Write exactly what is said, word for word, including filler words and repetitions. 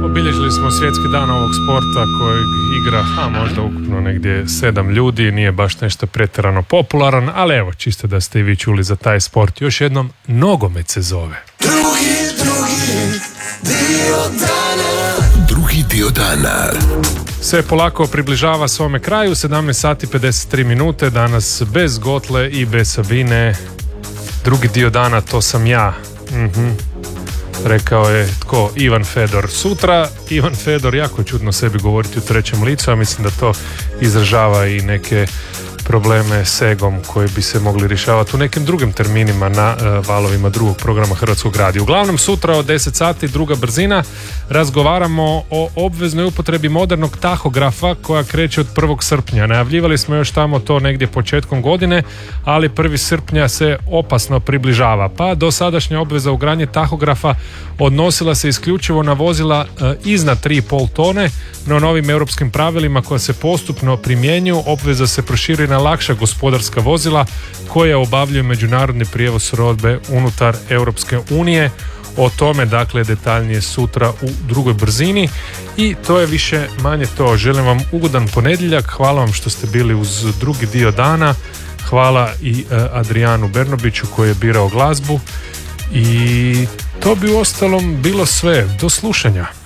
Obilježili smo svjetski dan ovog sporta kojeg igra, a možda ukupno negdje sedam ljudi, nije baš nešto pretjerano popularan, ali evo, čisto da ste i vi čuli za taj sport. Još jednom, nogomet se zove. Drugi, drugi dio dana. Drugi dio dana. Se polako približava svome kraju, sedamnaest sati pedeset tri minute, danas bez Gotle i bez Sabine. Drugi dio dana, to sam ja. Mhm. Rekao je tko? Ivan Fedor. Sutra Ivan Fedor, jako je čudno sebi govoriti u trećem licu, a mislim da to izražava i neke probleme s egom koji bi se mogli rješavati u nekim drugim terminima na uh, valovima drugog programa Hrvatskog radija. Uglavnom, sutra od deset sati, druga brzina, razgovaramo o obveznoj upotrebi modernog tahografa koja kreće od prvog srpnja. Najavljivali smo još tamo to negdje početkom godine, ali prvi srpnja se opasno približava. Pa dosadašnja obveza ugradnje tahografa odnosila se isključivo na vozila uh, iznad tri i pol tone, no novim europskim pravilima koja se postupno primjenjuju, obveza se proširuje na lakša gospodarska vozila koja obavljaju međunarodni prijevoz robe unutar Europske unije. O tome dakle detaljnije sutra u drugoj brzini i to je više manje to. Želim vam ugodan ponedjeljak, hvala vam što ste bili uz drugi dio dana, hvala i uh, Adrijanu Bernobiću koji je birao glazbu i to bi uostalom bilo sve. Do slušanja.